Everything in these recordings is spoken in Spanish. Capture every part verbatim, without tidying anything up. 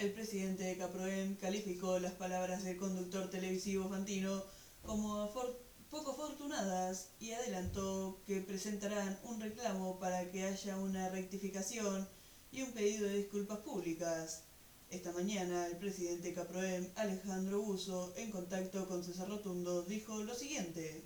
El presidente de Caproem calificó las palabras del conductor televisivo Fantino como afor- poco afortunadas y adelantó que presentarán un reclamo para que haya una rectificación y un pedido de disculpas públicas. Esta mañana, el presidente de Caproem, Alejandro Buzo, en contacto con César Rotundo, dijo lo siguiente.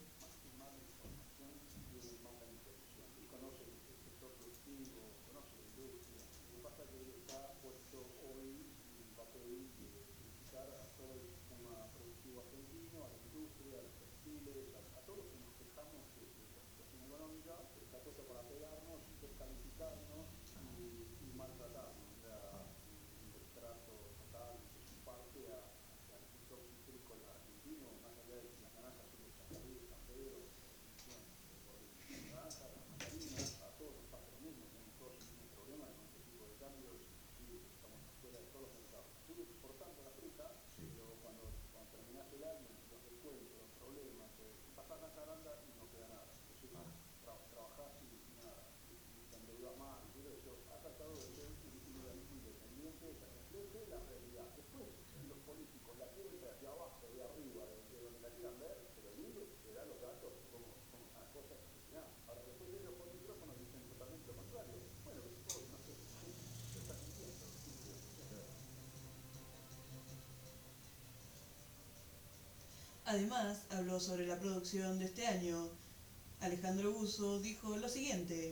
Además, habló sobre la producción de este año. Alejandro Buzo dijo lo siguiente.